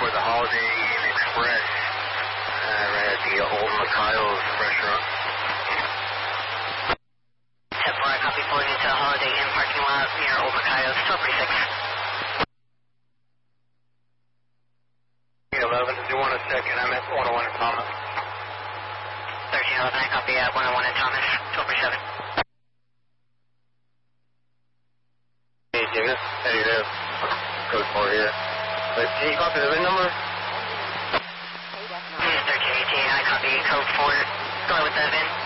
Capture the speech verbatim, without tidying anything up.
for the Holiday Inn Express. Uh, right at the Old Mikhail's restaurant. ten four, I copy, pulling into the Holiday Inn parking lot near Old Mikhail's, twelve thirty-six. eleven, do you want a second? I'm at one oh one Thomas. thirteen eleven, I copy at one oh one at Thomas, twelve thirty-seven. Hey, Jimmy. Hey, it is. Code four here. Wait, can you copy the VIN number? thirteen eighteen, I copy, code four. Go ahead with that VIN.